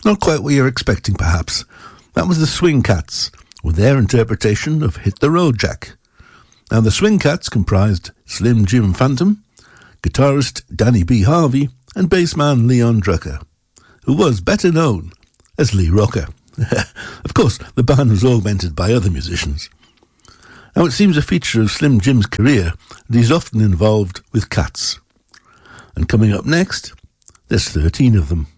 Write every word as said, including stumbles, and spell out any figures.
Not quite what you're expecting, perhaps. That was the Swing Cats, with their interpretation of Hit the Road Jack. Now, the Swing Cats comprised Slim Jim Phantom, guitarist Danny B. Harvey, and bassman Leon Drucker, who was better known as Lee Rocker. Of course, the band was augmented by other musicians. Now, it seems a feature of Slim Jim's career that he's often involved with cats. And coming up next, there's thirteen of them.